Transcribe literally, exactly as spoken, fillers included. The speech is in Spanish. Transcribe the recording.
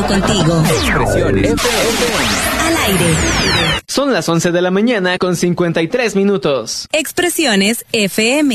contigo. Expresiones F M. Al aire. Son las once de la mañana con cincuenta y tres minutos. Expresiones F M.